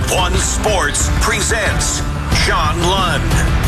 One Sports presents John Lund.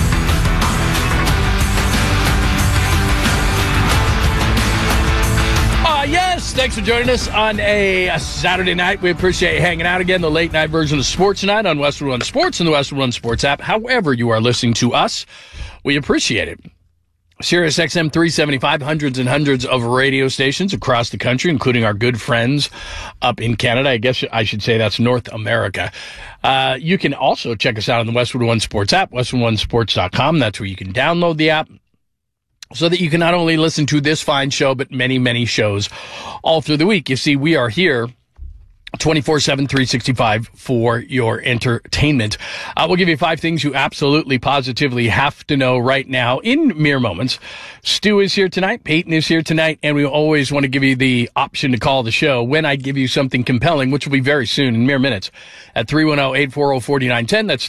Yes, thanks for joining us on a Saturday night. We appreciate you hanging out again, the late night version of Sports Night on Westwood One Sports and the Westwood One Sports app. However you are listening to us, we appreciate it. Sirius XM 375, hundreds and hundreds of radio stations across the country, including our good friends up in Canada. I guess I should say that's North America. You can also check us out on the Westwood One Sports app, westwoodonesports.com. That's where you can download the app, so that you can not only listen to this fine show, but many, many shows all through the week. You see, we are here 24/7, 365 for your entertainment. We'll give you 5 things you absolutely, positively have to know right now in mere moments. Stu is here tonight. Peyton is here tonight. And we always want to give you the option to call the show when I give you something compelling, which will be very soon in mere minutes at 310-840-4910. That's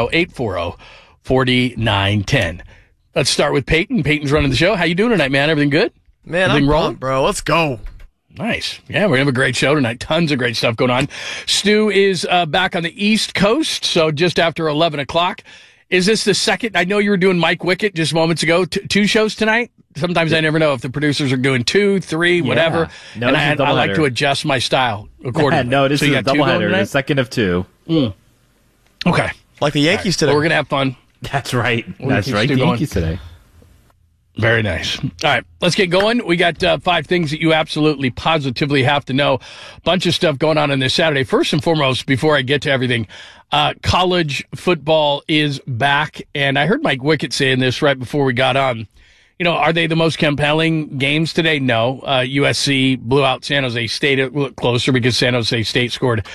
310-840-4910. Let's start with Peyton. Peyton's running the show. How you doing tonight, man? Everything good? Man, Everything I'm rolling, pumped, bro. Let's go. Nice. Yeah, we're going to have a great show tonight. Tons of great stuff going on. Stu is back on the East Coast, so just after 11 o'clock. Is this the second? I know you were doing Mike Wickett just moments ago. 2 shows tonight? Sometimes I never know if the producers are doing 2, 3, whatever. No, and I like to adjust my style accordingly. No, this is a doubleheader. The second of 2. Okay. Like the Yankees today. Well, we're going to have fun. That's right. That's right. The Yankees today. Very nice. All right, let's get going. We got 5 things that you absolutely, positively have to know. Bunch of stuff going on this Saturday. First and foremost, before I get to everything, college football is back. And I heard Mike Wickett saying this right before we got on. You know, are they the most compelling games today? No. USC blew out San Jose State. It looked closer because San Jose State scored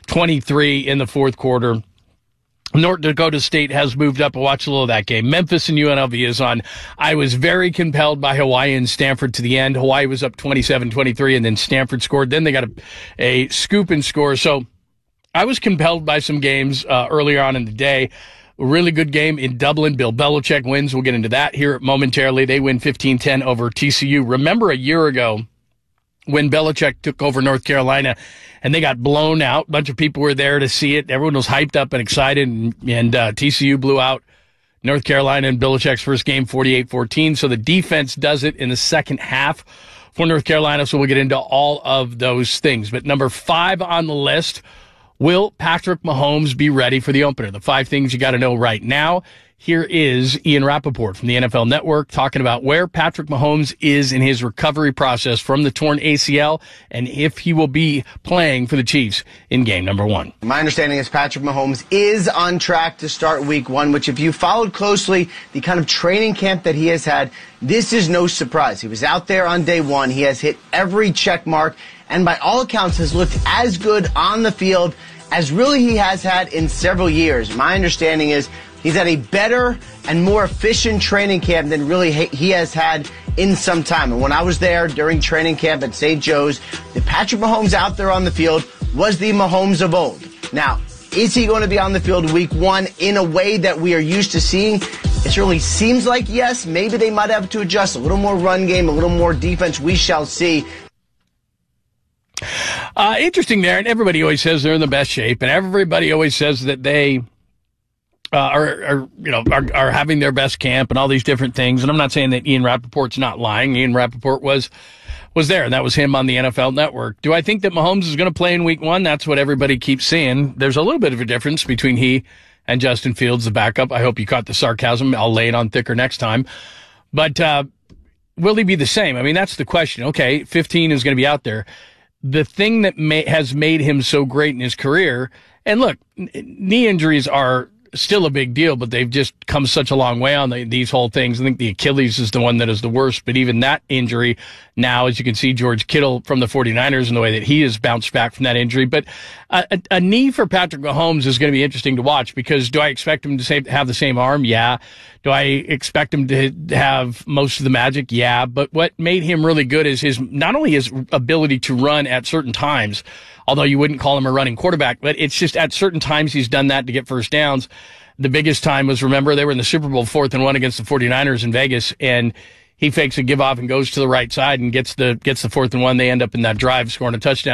23 in the fourth quarter. North Dakota State has moved up. I watched a little of that game. Memphis and UNLV is on. I was very compelled by Hawaii and Stanford to the end. Hawaii was up 27-23, and then Stanford scored. Then they got a scoop and score. So I was compelled by some games earlier on in the day. A really good game in Dublin. Bill Belichick wins. We'll get into that here momentarily. They win 15-10 over TCU. Remember a year ago when Belichick took over North Carolina and they got blown out. A bunch of people were there to see it. Everyone was hyped up and excited, and TCU blew out North Carolina in Belichick's first game, 48-14. So the defense does it in the second half for North Carolina, so we'll get into all of those things. But number 5 on the list, will Patrick Mahomes be ready for the opener? The 5 things you got to know right now. Here is Ian Rappaport from the NFL Network talking about where Patrick Mahomes is in his recovery process from the torn ACL and if he will be playing for the Chiefs in game number 1. My understanding is Patrick Mahomes is on track to start week 1, which if you followed closely the kind of training camp that he has had, this is no surprise. He was out there on day 1. He has hit every check mark and by all accounts has looked as good on the field as really he has had in several years. My understanding is he's had a better and more efficient training camp than really he has had in some time. And when I was there during training camp at St. Joe's, the Patrick Mahomes out there on the field was the Mahomes of old. Now, is he going to be on the field week 1 in a way that we are used to seeing? It certainly seems like yes. Maybe they might have to adjust a little more run game, a little more defense. We shall see. Interesting there, and everybody always says they're in the best shape, and everybody always says that they are having their best camp and all these different things. And I'm not saying that Ian Rappaport's not lying. Ian Rappaport was there, and that was him on the NFL Network. Do I think that Mahomes is going to play in week 1? That's what everybody keeps saying. There's a little bit of a difference between he and Justin Fields, the backup. I hope you caught the sarcasm. I'll lay it on thicker next time. But will he be the same? I mean, that's the question. Okay, 15 is going to be out there. The thing that has made him so great in his career, and look, knee injuries are still a big deal, but they've just come such a long way on these whole things. I think the Achilles is the one that is the worst, but even that injury now, as you can see, George Kittle from the 49ers and the way that he has bounced back from that injury. But a knee for Patrick Mahomes is going to be interesting to watch, because do I expect him to have the same arm? Yeah. Do I expect him to have most of the magic? Yeah. But what made him really good is not only his ability to run at certain times, although you wouldn't call him a running quarterback, but it's just at certain times he's done that to get first downs. The biggest time was, remember, they were in the Super Bowl 4th and 1 against the 49ers in Vegas, and he fakes a give off and goes to the right side and gets the 4th and 1. They end up in that drive scoring a touchdown.